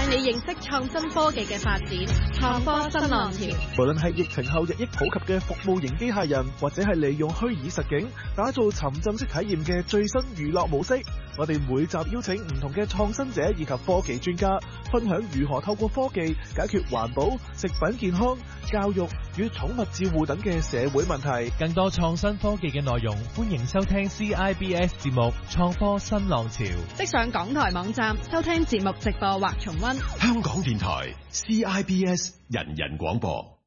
你認識創新科技嘅發展，創科新浪潮。 無論係疫情後日益普及嘅服務型機械人，或者係利用虛擬實境打造沉浸式體驗嘅最新娛樂模式，我哋每集邀請唔同嘅創新者以及科技專家，分享如何透過科技解決環保、食品健康、教育與寵物照護等嘅社會問題。 更多創新科技嘅內容，歡迎收聽 CIBS 節目《創科新浪潮》。 即上港台網站收聽節目直播或重溫。 香港電台 CIBS 人人廣播。